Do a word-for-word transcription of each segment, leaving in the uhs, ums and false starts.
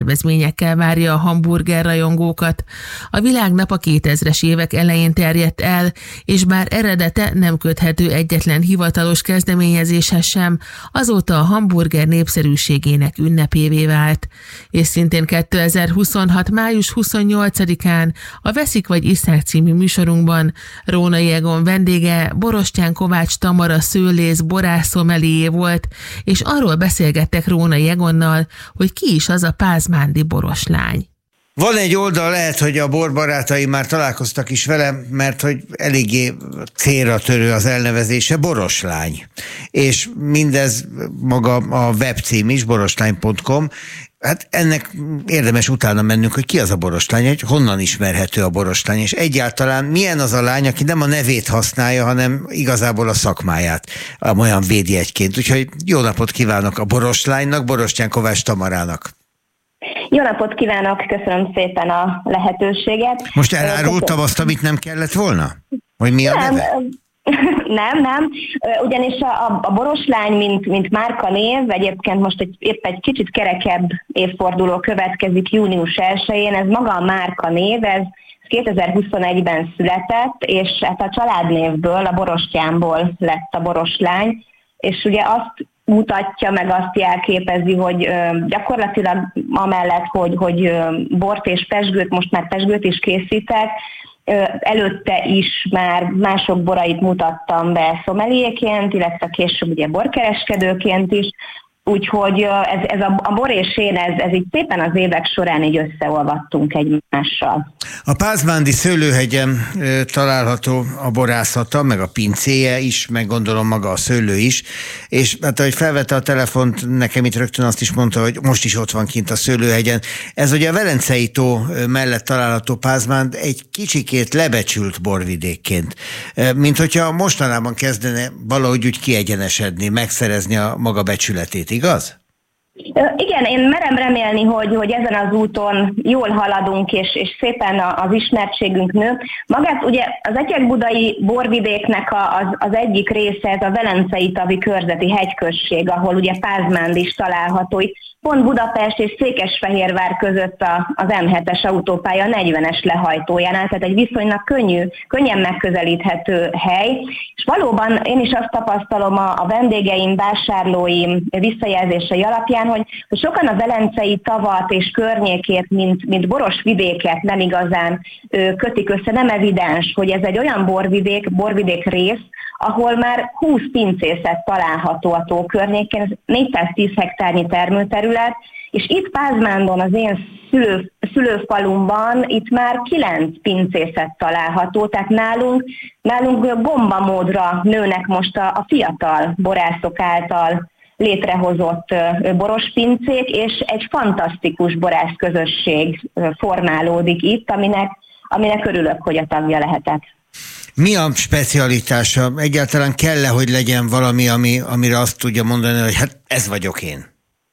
rendezvényekkel várja a hamburger rajongókat. A világnap a kétezres évek elején terjedt el, és bár eredete nem köthető egyetlen hivatalos kezdeményezéshez sem, azóta a hamburger népszerűségének ünnepévé vált. És szintén kétezer-huszonhat. május huszonnyolcadikán a Veszik vagy isszák című műsorunkban Rónai Egon vendége Borostyán Kovács Tamara szőlész borászsommelié volt, és arról beszélgettek Rónai Egonnal, hogy ki is az a pázmándi boroslány. Van egy oldal, lehet, hogy a borbarátaim már találkoztak is vele, mert hogy eléggé célra törő az elnevezése, boroslány. És mindez maga a webcím is, boroslány pont com. Hát ennek érdemes utána mennünk, hogy ki az a boroslány, hogy honnan ismerhető a boroslány, és egyáltalán milyen az a lány, aki nem a nevét használja, hanem igazából a szakmáját, olyan védjegyként. Úgyhogy jó napot kívánok a boroslánynak, Borostyán Kovács Tamarának. Jó napot kívánok, köszönöm szépen a lehetőséget. Most elárultam azt, amit nem kellett volna? Hogy mi a nem, neve? Nem, nem. Ugyanis a, a boroslány, mint, mint márkanév, egyébként most egy, épp egy kicsit kerekebb évforduló következik június elsején, ez maga a márkanév, ez kétezer-huszonegyben született, és hát a családnévből, a Borostyánból lett a boroslány, és ugye azt mutatja, meg azt jelképezi, hogy ö, gyakorlatilag amellett, hogy, hogy ö, bort és pezsgőt, most már pezsgőt is készítek, ö, előtte is már mások borait mutattam be szomeliéként, illetve később ugye borkereskedőként is, úgyhogy ez, ez a, a bor és én, ez, ez így szépen az évek során így összeolvadtunk egymással. A Pázmándi szőlőhegyen e, található a borászata, meg a pincéje is, meg gondolom maga a szőlő is, és hát ahogy felvette a telefont, nekem itt rögtön azt is mondta, hogy most is ott van kint a szőlőhegyen. Ez ugye a Velencei tó mellett található Pázmánd egy kicsikét lebecsült borvidékként, e, mint hogyha mostanában kezdene valahogy úgy kiegyenesedni, megszerezni a maga becsületét, igaz? Igen, én merem remélni, hogy, hogy ezen az úton jól haladunk, és, és szépen az ismertségünk nő. Magát ugye az Etyek-budai borvidéknek a, az, az egyik része, ez a Velencei tavi körzeti hegyközség, ahol ugye Pázmánd is található. Pont Budapest és Székesfehérvár között a, az em hetes autópálya negyvenes lehajtójánál, tehát egy viszonylag könnyű, könnyen megközelíthető hely. És valóban én is azt tapasztalom a, a vendégeim, vásárlóim visszajelzései alapján, hogy, hogy sokan a Velencei tavat és környékét, mint, mint boros vidéket nem igazán ö, kötik össze, nem evidens, hogy ez egy olyan borvidék, borvidék rész, ahol már húsz pincészet található a tó környékén, ez négyszáztíz hektárnyi termőterület, és itt Pázmándon, az én szülő, szülőfalumban itt már kilenc pincészet található, tehát nálunk, nálunk gombamódra nőnek most a, a fiatal borászok által létrehozott borospincék, és egy fantasztikus borász közösség formálódik itt, aminek, aminek örülök, hogy a tagja lehetek. Mi a specialitása? Egyáltalán kell-e, hogy legyen valami, ami, amire azt tudja mondani, hogy hát ez vagyok én?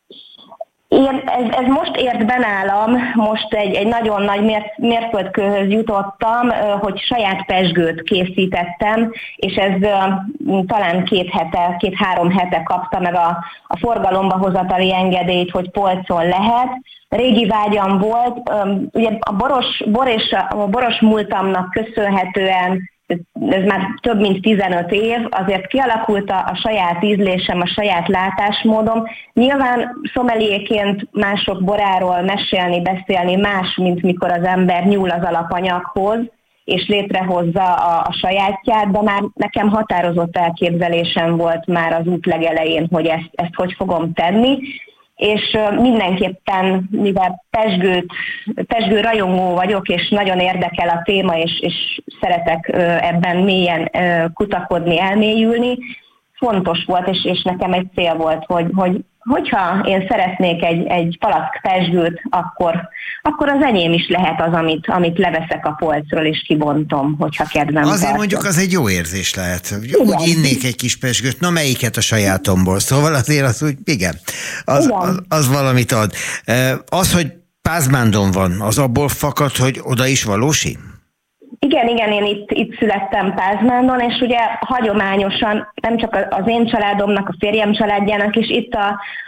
Én, ez, ez most ért be nálam, most egy, egy nagyon nagy mér, mérföldkőhöz jutottam, hogy saját pezsgőt készítettem, és ez uh, talán két hete, két-három hete kapta meg a, a forgalomba hozatali engedélyt, hogy polcon lehet. Régi vágyam volt, um, ugye a boros, bor és a, a boros múltamnak köszönhetően, ez már több mint tizenöt év, azért kialakult a, a saját ízlésem, a saját látásmódom. Nyilván szomeliéként mások boráról mesélni, beszélni más, mint mikor az ember nyúl az alapanyaghoz, és létrehozza a, a sajátját, de már nekem határozott elképzelésem volt már az út legelején, hogy ezt, ezt hogy fogom tenni. És mindenképpen, mivel pezsgőt, pezsgő rajongó vagyok, és nagyon érdekel a téma, és, és szeretek ebben mélyen kutakodni, elmélyülni, fontos volt, és, és nekem egy cél volt, hogy, hogy hogyha én szeretnék egy, egy palack pezsgőt, akkor, akkor az enyém is lehet az, amit, amit leveszek a polcról, és kibontom, hogyha kedvem Azért tartom. Mondjuk az egy jó érzés lehet. Úgy innék egy kis pezsgőt, na melyiket a sajátomból. Szóval azért az úgy, igen, az, az, az valamit ad. Az, hogy Pázmándon van, az abból fakad, hogy oda is valósi? Igen, igen, én itt, itt születtem Pázmándon, és ugye hagyományosan nem csak az én családomnak, a férjem családjának is itt a,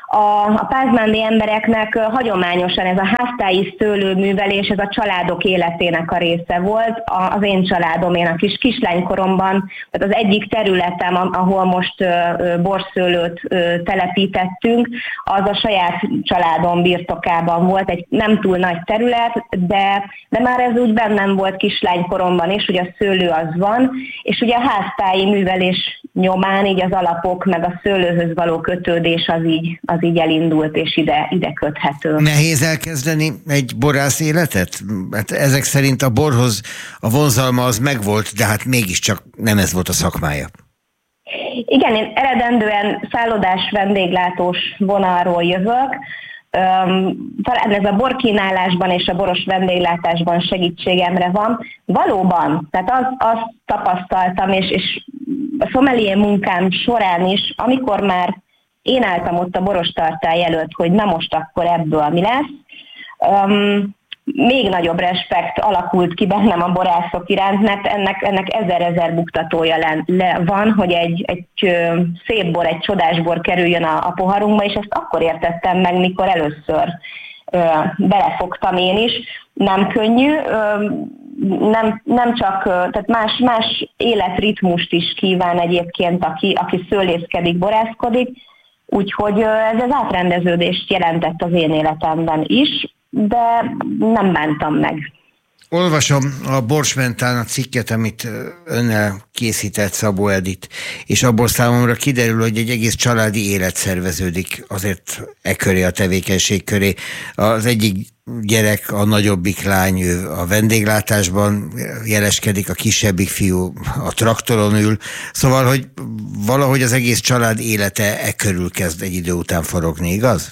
A, a pázmándi embereknek hagyományosan ez a háztáji szőlőművelés, ez a családok életének a része volt. A, az én családom, én a kis kislánykoromban, tehát az egyik területem, ahol most borszőlőt telepítettünk, az a saját családom birtokában volt, egy nem túl nagy terület, de, de már ez úgy bennem volt kislánykoromban is, hogy a szőlő az van, és ugye a háztáji művelés nyomán így az alapok, meg a szőlőhöz való kötődés az így, az így elindult, és ide, ide köthető. Nehéz elkezdeni egy borász életet? Hát ezek szerint a borhoz a vonzalma az megvolt, de hát mégiscsak nem ez volt a szakmája. Igen, én eredendően szállodás vendéglátós vonalról jövök. Um, talán ez a borkínálásban és a boros vendéglátásban segítségemre van. Valóban, tehát az, azt tapasztaltam, és, és a sommelier munkám során is, amikor már én álltam ott a boros tartály előtt, hogy na most akkor ebből mi lesz, um, még nagyobb respekt alakult ki bennem a borászok iránt, mert ennek, ennek ezer-ezer buktatója le, le van, hogy egy, egy ö, szép bor, egy csodás bor kerüljön a, a poharunkba, és ezt akkor értettem meg, mikor először ö, belefogtam én is. Nem könnyű, ö, nem, nem csak, ö, tehát más, más életritmust is kíván egyébként, aki, aki szőlészkedik, borászkodik, úgyhogy ö, ez az átrendeződést jelentett az én életemben is, de nem bántam meg. Olvasom a Borsmentán a cikket, amit önnel készített, Szabó Edit, és abból számomra kiderül, hogy egy egész családi élet szerveződik azért e köré, a tevékenység köré. Az egyik gyerek, a nagyobbik lány, ő a vendéglátásban jeleskedik, a kisebbik fiú a traktoron ül. Szóval, hogy valahogy az egész család élete e körül kezd egy idő után forogni, igaz?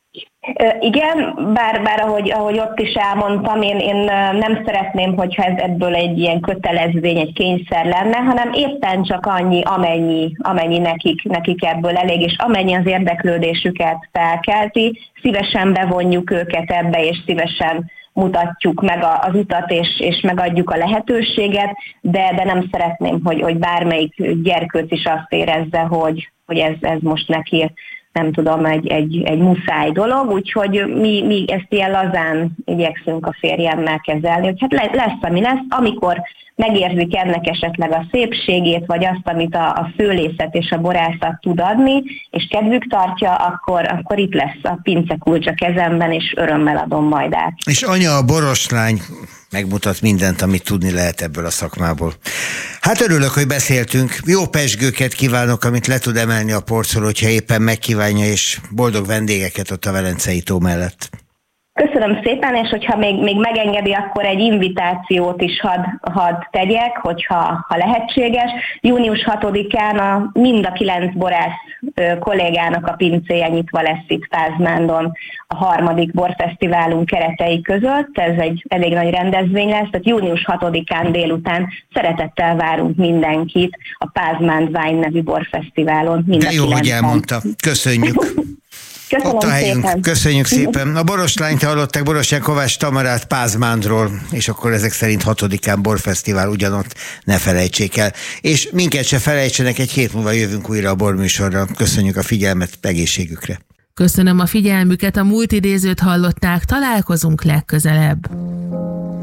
Igen, bár, bár ahogy, ahogy ott is elmondtam, én, én nem szeretném, hogyha ez ebből egy ilyen kötelezvény, egy kényszer lenne, hanem éppen csak annyi, amennyi, amennyi nekik, nekik ebből elég, és amennyi az érdeklődésüket felkelti, szívesen bevonjuk őket ebbe, és szívesen mutatjuk meg az utat, és, és megadjuk a lehetőséget, de, de nem szeretném, hogy, hogy bármelyik gyerkőc is azt érezze, hogy, hogy ez, ez most neki nem tudom, egy, egy, egy muszáj dolog, úgyhogy mi, mi ezt ilyen lazán igyekszünk a férjemmel kezelni, hogy hát lesz, ami lesz, amikor megérzik ennek esetleg a szépségét, vagy azt, amit a, a szőlészet és a borászat tud adni, és kedvük tartja, akkor, akkor itt lesz a pincekulcs a kezemben, és örömmel adom majd át. És anya, a boroslány megmutat mindent, amit tudni lehet ebből a szakmából. Hát örülök, hogy beszéltünk. Jó pezsgőket kívánok, amit le tud emelni a porcról, hogyha éppen megkívánja, és boldog vendégeket ott a Velencei tó mellett. Köszönöm szépen, és hogyha még, még megengedi, akkor egy invitációt is hadd had tegyek, hogyha ha lehetséges. június hatodikán a, mind a kilenc borász ö, kollégának a pincéje nyitva lesz itt Pázmándon a harmadik borfesztiválunk keretei között. Ez egy elég nagy rendezvény lesz, tehát június hatodikán délután szeretettel várunk mindenkit a Pázmánd Wine nevű borfesztiválon. De jó, hogy elmondta. Köszönjük. Köszönöm Ott a helyünk. Szépen. Köszönjük szépen. A Boroslányt hallották, Borosján Kovács Tamarát Pázmándról, és akkor ezek szerint hatodikán borfesztivál ugyanott, ne felejtsék el. És minket se felejtsenek, egy hét múlva jövünk újra a borműsorra. Köszönjük a figyelmet, egészségükre. Köszönöm a figyelmüket, a múlt idézőt hallották, találkozunk legközelebb.